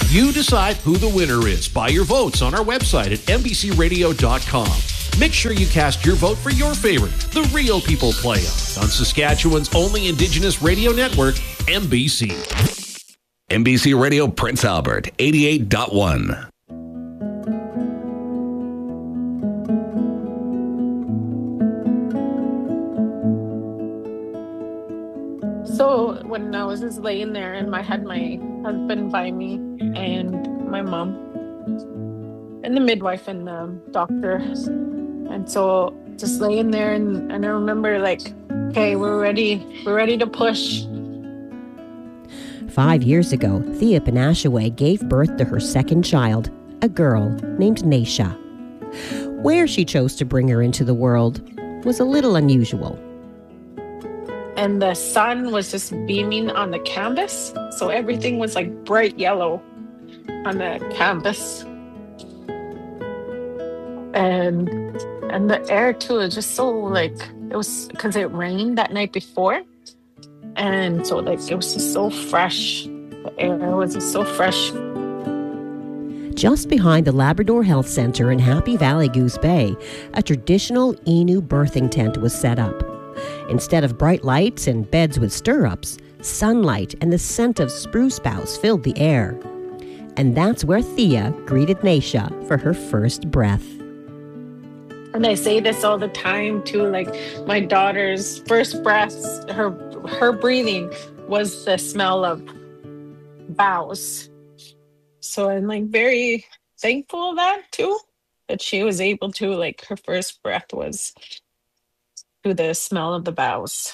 You decide who the winner is. Buy your votes on our website at mbcradio.com. Make sure you cast your vote for your favorite, the Real People Play on Saskatchewan's only Indigenous radio network, MBC. MBC Radio Prince Albert, 88.1. So when I was just laying there and I had my husband by me and my mom and the midwife and the doctor. And so just laying there and I remember like, okay, we're ready to push. 5 years ago, Thea Panashaway gave birth to her second child, a girl named Naisha. Where she chose to bring her into the world was a little unusual. And the sun was just beaming on the canvas. So everything was like bright yellow on the canvas. And the air too was just so like, it was because it rained that night before. And so like it was just so fresh. The air was just so fresh. Just behind the Labrador Health Centre in Happy Valley Goose Bay, a traditional Innu birthing tent was set up. Instead of bright lights and beds with stirrups, sunlight and the scent of spruce boughs filled the air. And that's where Thea greeted Naisha for her first breath. And I say this all the time too, like my daughter's first breaths, her breathing was the smell of boughs. So I'm like very thankful of that too, that she was able to, like her first breath was to the smell of the boughs.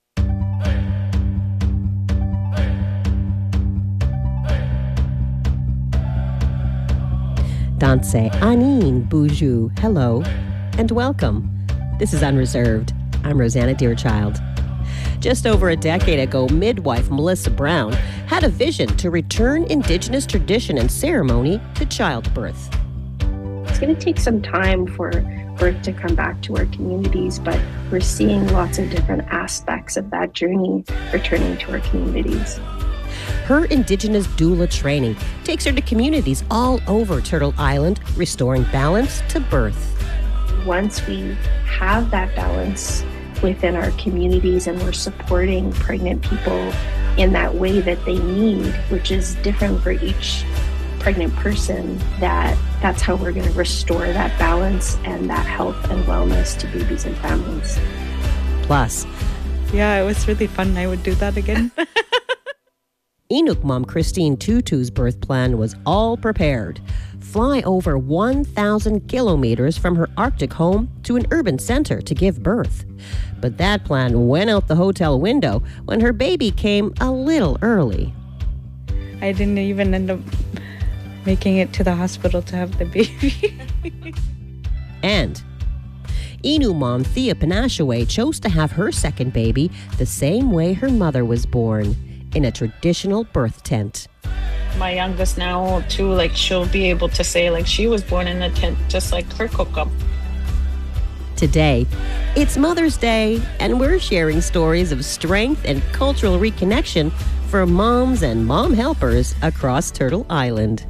Danse Anin Boujou, hello and welcome. This is Unreserved. I'm Rosanna Deerchild. Just over a decade ago, midwife Melissa Brown had a vision to return Indigenous tradition and ceremony to childbirth. It's going to take some time for birth to come back to our communities, but we're seeing lots of different aspects of that journey returning to our communities. Her Indigenous doula training takes her to communities all over Turtle Island, restoring balance to birth. Once we have that balance within our communities and we're supporting pregnant people in that way that they need, which is different for each pregnant person, that's how we're going to restore that balance and that health and wellness to babies and families. Plus, yeah, it was really fun. I would do that again. Inuk mom Christine Tutu's birth plan was all prepared. Fly over 1,000 kilometers from her Arctic home to an urban center to give birth. But that plan went out the hotel window when her baby came a little early. I didn't even end up making it to the hospital to have the baby. And Innu mom Thea Panashaway chose to have her second baby the same way her mother was born, in a traditional birth tent. My youngest now too, like she'll be able to say like she was born in a tent just like her kokum. Today, it's Mother's Day, and we're sharing stories of strength and cultural reconnection for moms and mom helpers across Turtle Island.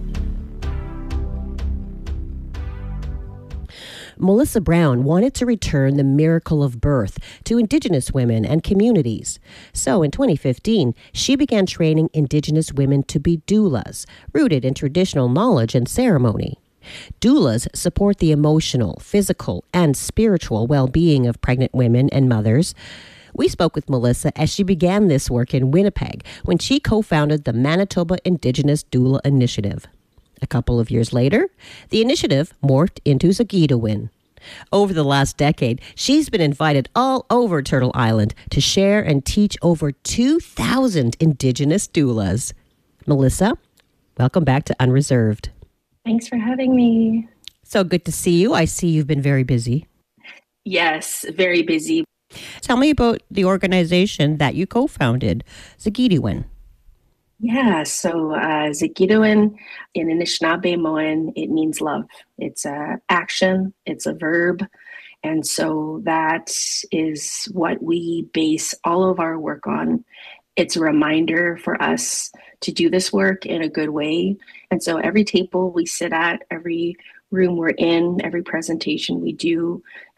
Melissa Brown wanted to return the miracle of birth to Indigenous women and communities. So in 2015, she began training Indigenous women to be doulas, rooted in traditional knowledge and ceremony. Doulas support the emotional, physical, and spiritual well-being of pregnant women and mothers. We spoke with Melissa as she began this work in Winnipeg when she co-founded the Manitoba Indigenous Doula Initiative. A couple of years later, the initiative morphed into Zagitawin. Over the last decade, she's been invited all over Turtle Island to share and teach over 2,000 Indigenous doulas. Melissa, welcome back to Unreserved. Thanks for having me. So good to see you. I see you've been very busy. Yes, very busy. Tell me about the organization that you co-founded, Zagitawin. Yeah, so Zagitawin in Anishinaabe-Moan, it means love. It's a action, it's a verb. And so that is what we base all of our work on. it's a reminder for us to do this work in a good way. And so every table we sit at, every room we're in, every presentation we do,